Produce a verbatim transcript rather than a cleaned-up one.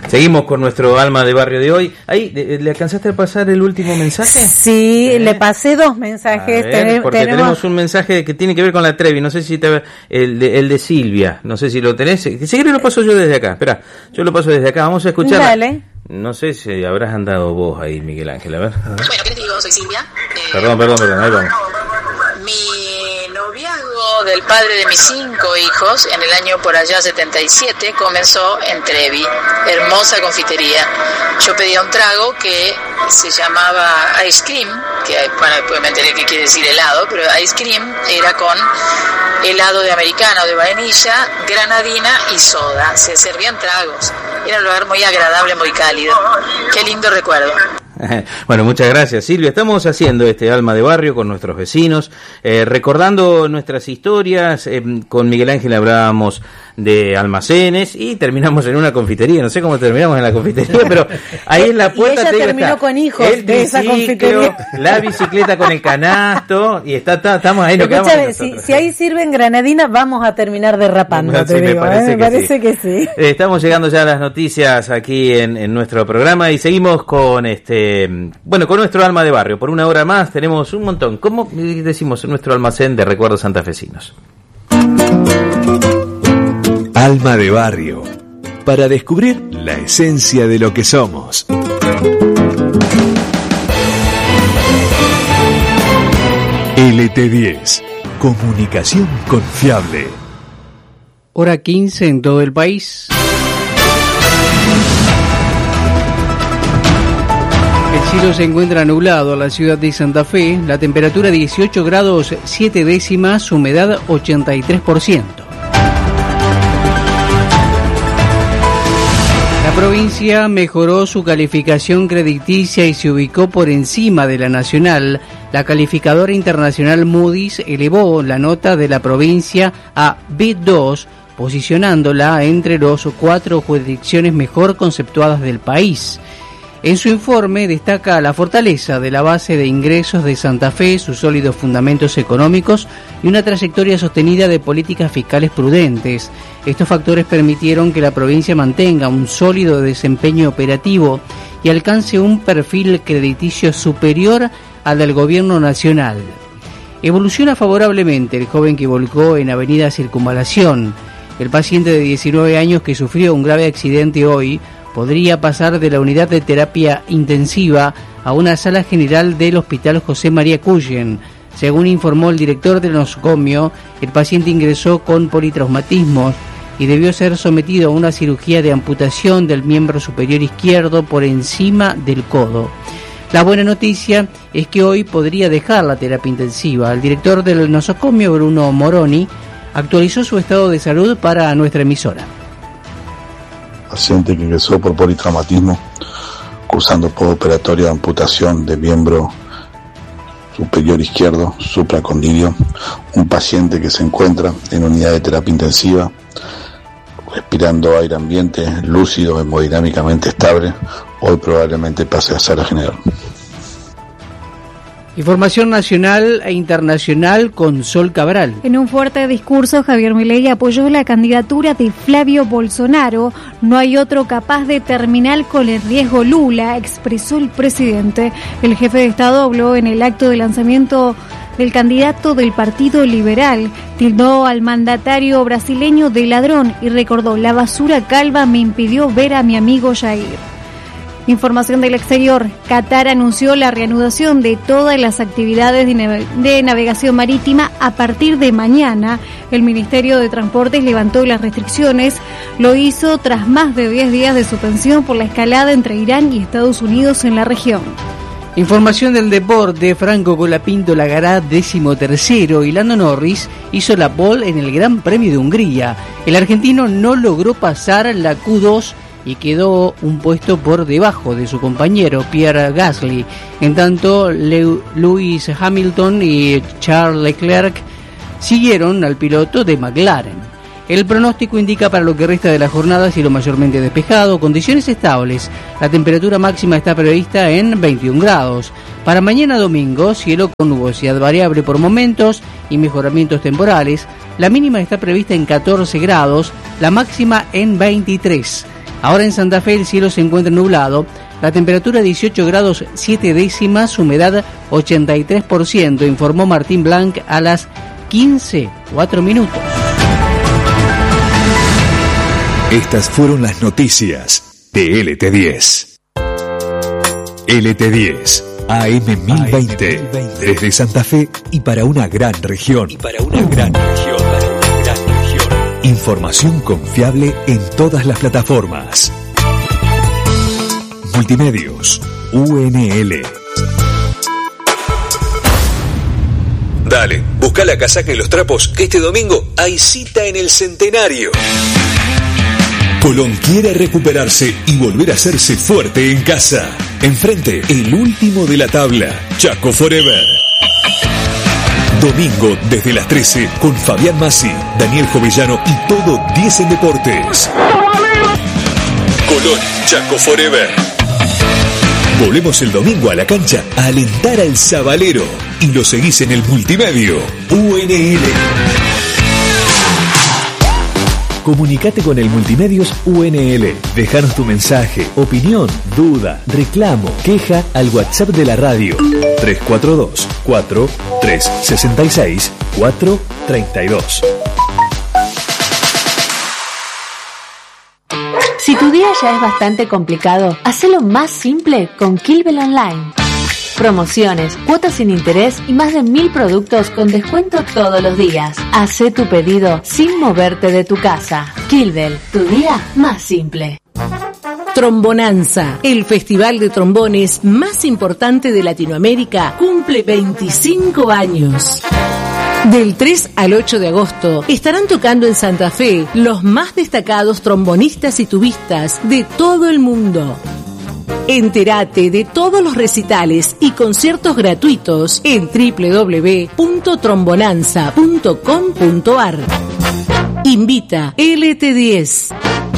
Seguimos con nuestro alma de barrio de hoy. Ahí, ¿le alcanzaste a pasar el último mensaje? Sí, ¿Eh? le pasé dos mensajes. Ver, Ten- porque tenemos... tenemos un mensaje que tiene que ver con la Trevi. No sé si te... el de, el de Silvia. No sé si lo tenés. Si querés lo paso yo desde acá. Espera, yo lo paso desde acá. Vamos a escuchar. Dale. No sé si habrás andado vos ahí, Miguel Ángel. A ver. A ver. Bueno, ¿qué les digo? Soy Silvia. Eh, perdón, perdón, perdón. Ahí vamos. Mi noviazgo del padre de mis cinco hijos en el año por allá setenta y siete comenzó en Trevi, hermosa confitería. Yo pedía un trago que se llamaba ice cream, que bueno, después me enteré que quiere decir helado, pero ice cream era con helado de americano, de vainilla, granadina y soda. Se servían tragos. Era un lugar muy agradable, muy cálido. Qué lindo recuerdo. Bueno, muchas gracias, Silvia. Estamos haciendo este alma de barrio con nuestros vecinos, eh, recordando nuestras historias. Eh, con Miguel Ángel hablábamos de almacenes y terminamos en una confitería. No sé cómo terminamos en la confitería, pero ahí en la puerta. Y ella te digo, terminó está con hijos el de esa confitería. La bicicleta con el canasto y está, está estamos ahí. Nos Escúchame, si, si ahí sirven granadina, vamos a terminar derrapando. No, te sí, digo, me parece, ¿eh? que, me parece sí. que sí. Eh, estamos llegando ya a las noticias aquí en, en nuestro programa y seguimos con este. Bueno, con nuestro alma de barrio. Por una hora más tenemos un montón. ¿Cómo decimos? Nuestro almacén de recuerdos santafesinos. Alma de barrio. Para descubrir la esencia de lo que somos. L T diez. Comunicación confiable. Hora quince en todo el país. El cielo se encuentra nublado en la ciudad de Santa Fe, la temperatura dieciocho grados siete décimas, humedad ochenta y tres por ciento. La provincia mejoró su calificación crediticia y se ubicó por encima de la nacional. La calificadora internacional Moody's elevó la nota de la provincia a B dos, posicionándola entre los cuatro jurisdicciones mejor conceptuadas del país. En su informe destaca la fortaleza de la base de ingresos de Santa Fe, sus sólidos fundamentos económicos y una trayectoria sostenida de políticas fiscales prudentes. Estos factores permitieron que la provincia mantenga un sólido desempeño operativo y alcance un perfil crediticio superior al del gobierno nacional. Evoluciona favorablemente el joven que volcó en Avenida Circunvalación. El paciente de diecinueve años que sufrió un grave accidente hoy podría pasar de la unidad de terapia intensiva a una sala general del Hospital José María Cuyen. Según informó el director del nosocomio, el paciente ingresó con politraumatismos y debió ser sometido a una cirugía de amputación del miembro superior izquierdo por encima del codo. La buena noticia es que hoy podría dejar la terapia intensiva. El director del nosocomio, Bruno Moroni, actualizó su estado de salud para nuestra emisora. Paciente que ingresó por politraumatismo, cursando postoperatoria de amputación de miembro superior izquierdo, supracondilio. Un paciente que se encuentra en unidad de terapia intensiva, respirando aire ambiente, lúcido, hemodinámicamente estable. Hoy probablemente pase a sala general. Información nacional e internacional con Sol Cabral. En un fuerte discurso, Javier Milei apoyó la candidatura de Flavio Bolsonaro. No hay otro capaz de terminar con el riesgo Lula, expresó el presidente. El jefe de Estado habló en el acto de lanzamiento del candidato del Partido Liberal. Tildó al mandatario brasileño de ladrón y recordó: la basura calva me impidió ver a mi amigo Jair. Información del exterior. Qatar anunció la reanudación de todas las actividades de, nave- de navegación marítima a partir de mañana. El Ministerio de Transportes levantó las restricciones. Lo hizo tras más de diez días de suspensión por la escalada entre Irán y Estados Unidos en la región. Información del deporte. Franco Colapinto Lagará, décimo tercero, y Lando Norris hizo la pole en el Gran Premio de Hungría. El argentino no logró pasar la Q dos y quedó un puesto por debajo de su compañero Pierre Gasly. En tanto, Le- Lewis Hamilton y Charles Leclerc siguieron al piloto de McLaren. El pronóstico indica para lo que resta de la jornada cielo mayormente despejado, condiciones estables. La temperatura máxima está prevista en veintiún grados. Para mañana domingo, cielo con nubosidad variable por momentos y mejoramientos temporales. La mínima está prevista en catorce grados, la máxima en veintitrés. Ahora en Santa Fe el cielo se encuentra nublado, la temperatura dieciocho grados siete décimas, humedad ochenta y tres por ciento, informó Martín Blanc a las quince, cuatro minutos. Estas fueron las noticias de L T diez. L T diez, A M mil veinte, desde Santa Fe y para una gran región. Y para una gran región, para una gran región. Información confiable en todas las plataformas. Multimedios, U N L. Dale, busca la casaca y los trapos, que este domingo hay cita en el Centenario. Colón quiere recuperarse y volver a hacerse fuerte en casa. Enfrente, el último de la tabla, Chaco Forever. Domingo desde las trece con Fabián Massi, Daniel Jovellano y todo diez en Deportes. Colón, Chaco Forever. Volvemos el domingo a la cancha a alentar al Zabalero y lo seguís en el multimedio U N L. Comunicate con el Multimedios U N L. Déjanos tu mensaje, opinión, duda, reclamo, queja al WhatsApp de la radio tres cuatro dos, cuatro tres seis seis, cuatro tres dos. Si tu día ya es bastante complicado, hacelo más simple con Kilvel Online. Promociones, cuotas sin interés y más de mil productos con descuento todos los días. Hacé tu pedido sin moverte de tu casa. Kilvel, tu día más simple. Trombonanza, el festival de trombones más importante de Latinoamérica, cumple veinticinco años. Del tres al ocho de agosto estarán tocando en Santa Fe los más destacados trombonistas y tubistas de todo el mundo. Entérate de todos los recitales y conciertos gratuitos en doble u doble u doble u punto trombonanza punto com punto a r. Invita L T diez.